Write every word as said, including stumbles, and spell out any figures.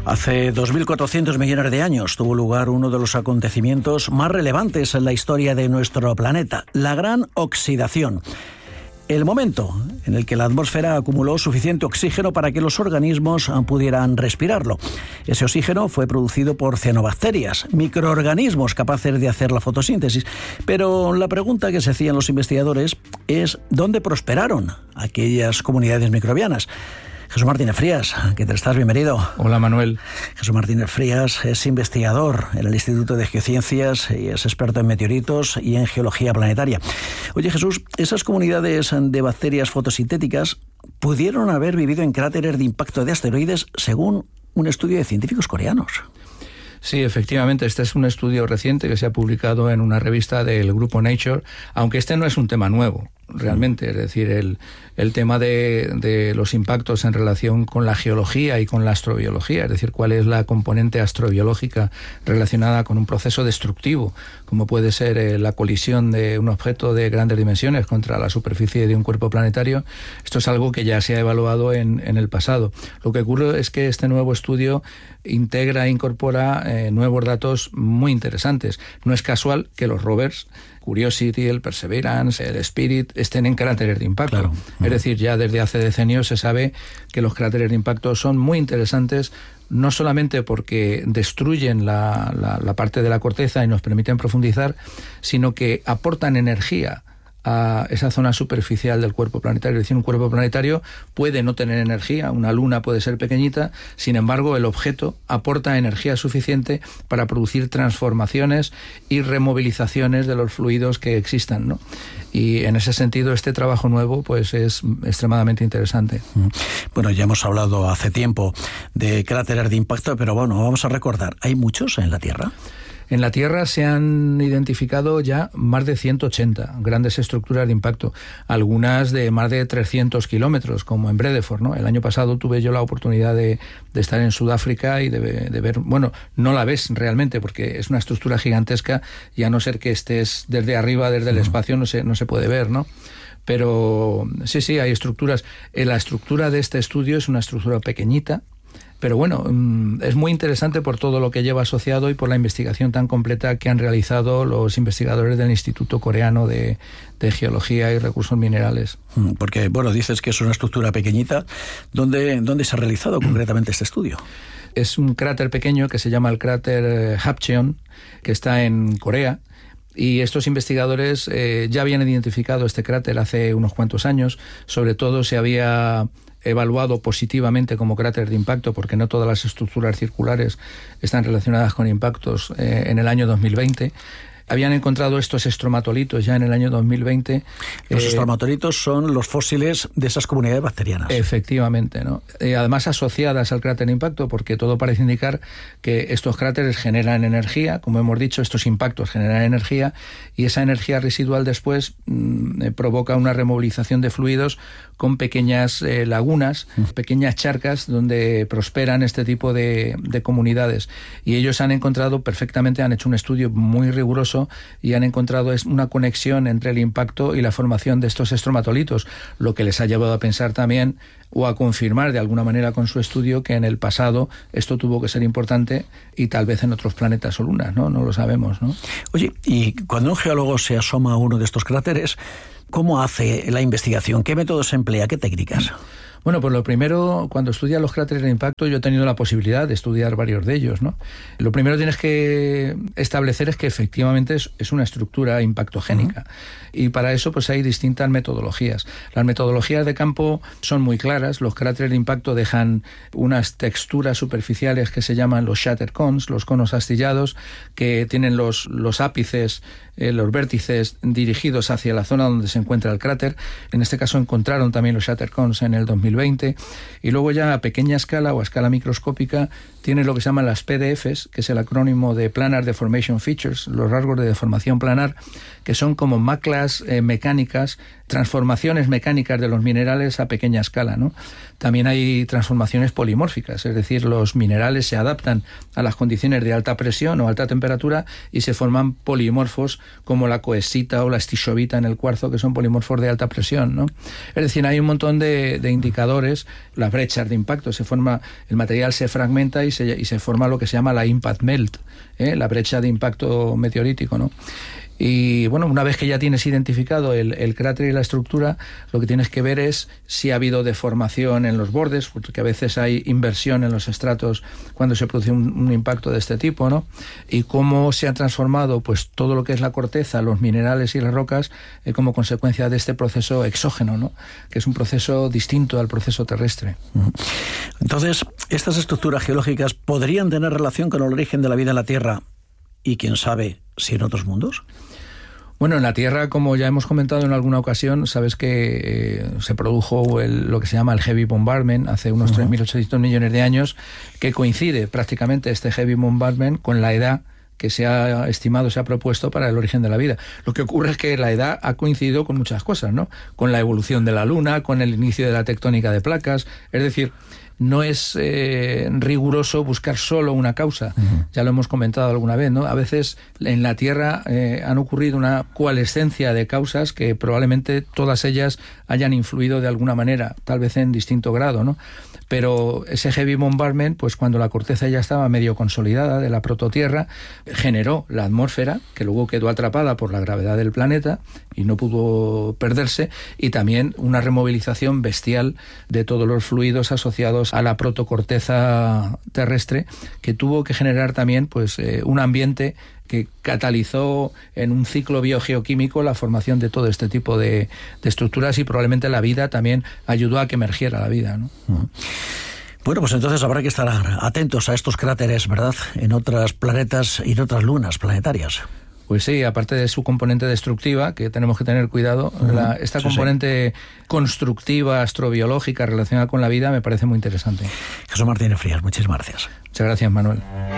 Hace dos mil cuatrocientos millones de años tuvo lugar uno de los acontecimientos más relevantes en la historia de nuestro planeta, la Gran Oxidación. El momento en el que la atmósfera acumuló suficiente oxígeno para que los organismos pudieran respirarlo. Ese oxígeno fue producido por cianobacterias, microorganismos capaces de hacer la fotosíntesis. Pero la pregunta que se hacían los investigadores es ¿dónde prosperaron aquellas comunidades microbianas? Jesús Martínez Frías, ¿qué tal estás? Bienvenido. Hola, Manuel. Jesús Martínez Frías es investigador en el Instituto de Geociencias y es experto en meteoritos y en geología planetaria. Oye, Jesús, esas comunidades de bacterias fotosintéticas pudieron haber vivido en cráteres de impacto de asteroides según un estudio de científicos coreanos. Sí, efectivamente, este es un estudio reciente que se ha publicado en una revista del grupo Nature, aunque este no es un tema nuevo, realmente. Es decir, el, el tema de, de los impactos en relación con la geología y con la astrobiología, es decir, cuál es la componente astrobiológica relacionada con un proceso destructivo, como puede ser eh, la colisión de un objeto de grandes dimensiones contra la superficie de un cuerpo planetario. Esto es algo que ya se ha evaluado en, en el pasado. Lo que ocurre es que este nuevo estudio integra e incorpora eh, nuevos datos muy interesantes. No es casual que los rovers Curiosity, el Perseverance, el Spirit estén en cráteres de impacto. Claro. Es decir, ya desde hace decenios se sabe que los cráteres de impacto son muy interesantes, no solamente porque destruyen la, la, la parte de la corteza y nos permiten profundizar, sino que aportan energía a esa zona superficial del cuerpo planetario. Es decir, un cuerpo planetario puede no tener energía, una luna puede ser pequeñita, sin embargo el objeto aporta energía suficiente para producir transformaciones y removilizaciones de los fluidos que existan, ¿no? Y en ese sentido este trabajo nuevo pues es extremadamente interesante. Bueno, ya hemos hablado hace tiempo de cráteres de impacto, pero bueno, vamos a recordar, ¿hay muchos en la Tierra? En la Tierra se han identificado ya más de ciento ochenta grandes estructuras de impacto, algunas de más de trescientos kilómetros, como en Bredeford, ¿no? El año pasado tuve yo la oportunidad de, de estar en Sudáfrica y de, de ver, bueno, no la ves realmente porque es una estructura gigantesca y a no ser que estés desde arriba, desde el espacio, no se, no se puede ver, ¿no? Pero sí, sí, hay estructuras. La estructura de este estudio es una estructura pequeñita, pero bueno, es muy interesante por todo lo que lleva asociado y por la investigación tan completa que han realizado los investigadores del Instituto Coreano de, de Geología y Recursos Minerales. Porque, bueno, dices que es una estructura pequeñita. ¿Dónde, dónde se ha realizado concretamente este estudio? Es un cráter pequeño que se llama el cráter Hapcheon, que está en Corea. Y estos investigadores eh, ya habían identificado este cráter hace unos cuantos años. Sobre todo se había evaluado positivamente como cráter de impacto, porque no todas las estructuras circulares están relacionadas con impactos, eh, en el año dos mil veinte. Habían encontrado estos estromatolitos ya en el año dos mil veinte. Los eh, estromatolitos son los fósiles de esas comunidades bacterianas. Efectivamente, ¿no? Eh, además asociadas al cráter de impacto, porque todo parece indicar que estos cráteres generan energía, como hemos dicho, estos impactos generan energía, y esa energía residual después mmm, eh, provoca una removilización de fluidos con pequeñas eh, lagunas, mm. pequeñas charcas donde prosperan este tipo de, de comunidades. Y ellos han encontrado perfectamente, han hecho un estudio muy riguroso y han encontrado es una conexión entre el impacto y la formación de estos estromatolitos, lo que les ha llevado a pensar también o a confirmar de alguna manera con su estudio que en el pasado esto tuvo que ser importante y tal vez en otros planetas o lunas, ¿no? No lo sabemos, ¿no? Oye, y cuando un geólogo se asoma a uno de estos cráteres, ¿cómo hace la investigación? ¿Qué métodos emplea? ¿Qué técnicas? Bueno, pues lo primero, cuando estudias los cráteres de impacto, yo he tenido la posibilidad de estudiar varios de ellos, ¿no? Lo primero que tienes que establecer es que efectivamente es, es una estructura impactogénica. Uh-huh. Y para eso pues hay distintas metodologías. Las metodologías de campo son muy claras. Los cráteres de impacto dejan unas texturas superficiales que se llaman los shatter cones, los conos astillados, que tienen los, los ápices, eh, los vértices dirigidos hacia la zona donde se encuentra el cráter. En este caso encontraron también los shatter cones en el dos mil veinte, y luego ya a pequeña escala o a escala microscópica tiene lo que se llaman las P D Fs, que es el acrónimo de Planar Deformation Features, los rasgos de deformación planar, que son como maclas eh, mecánicas, transformaciones mecánicas de los minerales a pequeña escala, ¿no? también hay transformaciones polimórficas, es decir, los minerales se adaptan a las condiciones de alta presión o alta temperatura y se forman polimorfos como la coesita o la estishovita en el cuarzo, que son polimorfos de alta presión, ¿no? Es decir, hay un montón de, de indicadores, las brechas de impacto, se forma, el material se fragmenta y se, y se forma lo que se llama la impact melt, ¿eh? La brecha de impacto meteorítico, ¿no? Y bueno, una vez que ya tienes identificado el, el cráter y la estructura, lo que tienes que ver es si ha habido deformación en los bordes, porque a veces hay inversión en los estratos cuando se produce un, un impacto de este tipo, ¿no? Y cómo se ha transformado pues todo lo que es la corteza, los minerales y las rocas eh, como consecuencia de este proceso exógeno, ¿no? Que es un proceso distinto al proceso terrestre. Entonces, ¿estas estructuras geológicas podrían tener relación con el origen de la vida en la Tierra y, quién sabe, si en otros mundos? Bueno, en la Tierra, como ya hemos comentado en alguna ocasión, sabes que eh, se produjo el, lo que se llama el heavy bombardment hace unos uh-huh. tres mil ochocientos millones de años, que coincide prácticamente este heavy bombardment con la edad que se ha estimado, se ha propuesto para el origen de la vida. Lo que ocurre es que la edad ha coincidido con muchas cosas, ¿no? Con la evolución de la Luna, con el inicio de la tectónica de placas, es decir, no es eh, riguroso buscar solo una causa. Uh-huh. Ya lo hemos comentado alguna vez, ¿no? A veces en la Tierra eh, han ocurrido una coalescencia de causas que probablemente todas ellas hayan influido de alguna manera, tal vez en distinto grado, ¿no? Pero ese heavy bombardment, pues cuando la corteza ya estaba medio consolidada de la prototierra, generó la atmósfera, que luego quedó atrapada por la gravedad del planeta y no pudo perderse, y también una removilización bestial de todos los fluidos asociados a la protocorteza terrestre, que tuvo que generar también pues eh, un ambiente que catalizó en un ciclo biogeoquímico la formación de todo este tipo de, de estructuras, y probablemente la vida también ayudó a que emergiera la vida, ¿no? Uh-huh. Bueno, pues entonces habrá que estar atentos a estos cráteres, ¿verdad?, en otros planetas y en otras lunas planetarias. Pues sí, aparte de su componente destructiva, que tenemos que tener cuidado, uh-huh. la, esta sí, componente sí. constructiva, astrobiológica relacionada con la vida me parece muy interesante. Jesús Martínez Frías, muchísimas gracias. Muchas gracias, Manuel.